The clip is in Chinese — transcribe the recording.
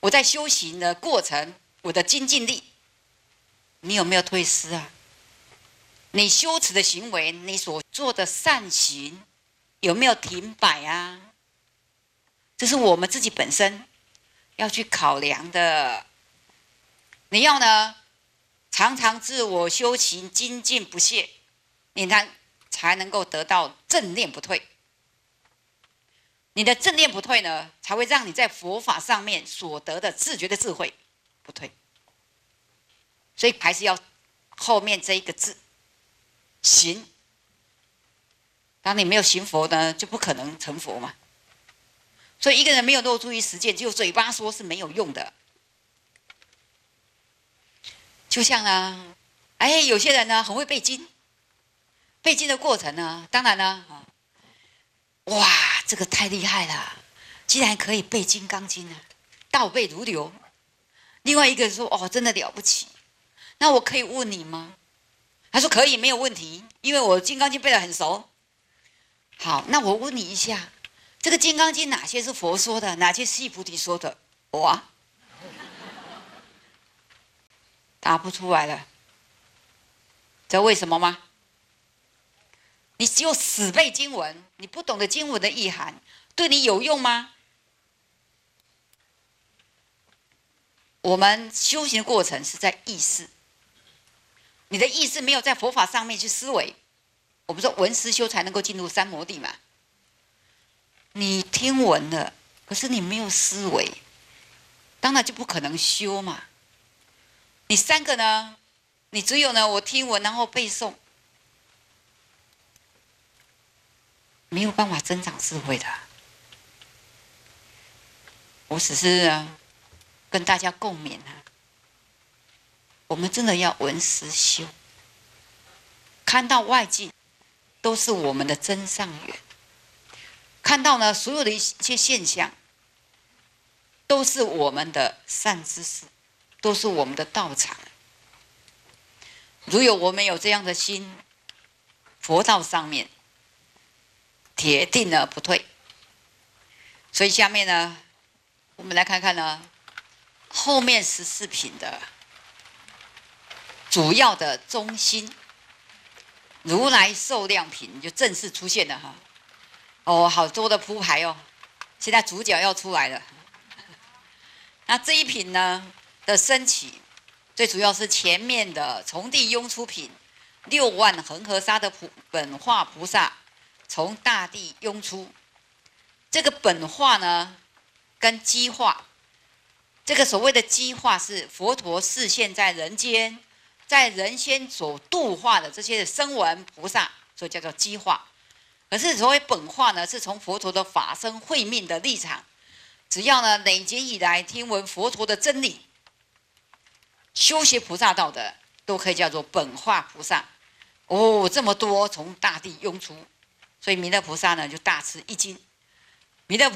我在修行的过程，我的精进力，你有没有退失啊？你修持的行为，你所做的善行，有没有停摆啊？这是我们自己本身要去考量的。你要呢，常常自我修行，精进不懈，你才能够得到正念不退。你的正念不退呢，才会让你在佛法上面所得的自觉的智慧不退。所以还是要后面这一个字行。当你没有行佛呢，就不可能成佛嘛。所以一个人没有落注于实践，只有嘴巴说是没有用的。就像呢，有些人呢很会背经，背经的过程呢，当然呢，哇，这个太厉害了，竟然可以背《金刚经》啊，倒背如流。另外一个说，哦，真的了不起。那我可以问你吗？他说可以，没有问题，因为我《金刚经》背得很熟。好，那我问你一下，这个《金刚经》哪些是佛说的，哪些是释菩提说的？哇，答不出来了。知道为什么吗？你只有死背经文，你不懂得经文的意涵，对你有用吗？我们修行的过程是在意识，你的意识没有在佛法上面去思维。我们说闻思修才能够进入三摩地嘛。你听闻了，可是你没有思维，当然就不可能修嘛。你三个呢？你只有呢，我听闻然后背诵，没有办法增长智慧的。我只是跟大家共勉啊，我们真的要闻思修，看到外境都是我们的真上缘，看到呢所有的一些现象都是我们的善知识，都是我们的道场。如有我们有这样的心，佛道上面铁定呢不退。所以下面呢，我们来看看呢后面14品的主要的中心，如来寿量品就正式出现了哈。哦，好多的铺排哦，现在主角要出来了。那这一品呢的升起，最主要是前面的从地涌出品，6万恒河沙的本化菩萨从大地涌出。这个本化呢，跟机化，这个所谓的机化是佛陀示现在人间，在人间所度化的这些声闻菩萨，所以叫做机化。可是所谓本化呢，是从佛陀的法身慧命的立场，只要呢累劫以来听闻佛陀的真理，修习菩萨道的，都可以叫做本化菩萨。哦，这么多从大地涌出，所以弥勒菩萨呢就大吃一惊。弥勒